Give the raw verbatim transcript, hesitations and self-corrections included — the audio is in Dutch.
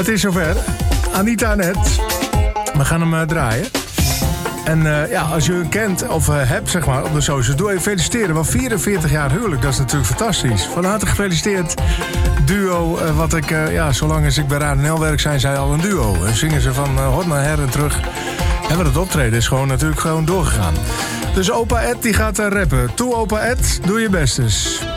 Het is zover. Anita en Ed. We gaan hem uh, draaien. En uh, ja, als je hem kent of uh, hebt, zeg maar, op de socials, doe even feliciteren. Want vierenveertig jaar huwelijk, dat is natuurlijk fantastisch. Van harte gefeliciteerd. Duo, uh, wat ik, uh, ja, zolang als ik bij Radio N L werk, zijn zij al een duo. En zingen ze van uh, hot naar her en terug. En wat het optreden is gewoon natuurlijk gewoon doorgegaan. Dus opa Ed, die gaat uh, rappen. Toe, opa Ed, doe je best eens.